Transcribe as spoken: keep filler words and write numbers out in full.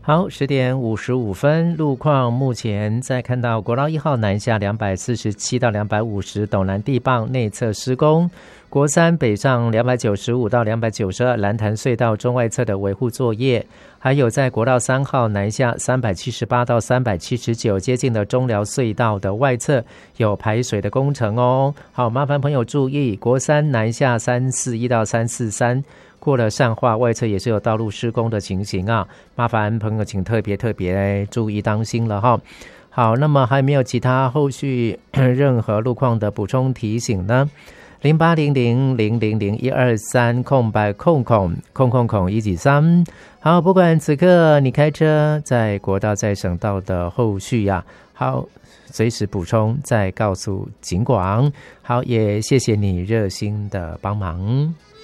好，十点五十五分，路况目前在看到国道一号南下两百四十七到两百五十斗南地磅内侧施工，国三北上两百九十五到两百九十二蓝潭隧道中外侧的维护作业，还有在国道三号南下三百七十八到三百七十九接近的中寮隧道的外侧有排水的工程哦。好，麻烦朋友注意，国三南下三四一到三四三。过了善化外侧也是有道路施工的情形啊，麻烦朋友请特别特别注意当心了哈。好，那么还没有其他后续任何路况的补充提醒呢？零八零零零零零一二三空白空空空空空一几三。好，不管此刻你开车在国道在省道的后续呀、啊，好，随时补充再告诉警广。好，也谢谢你热心的帮忙。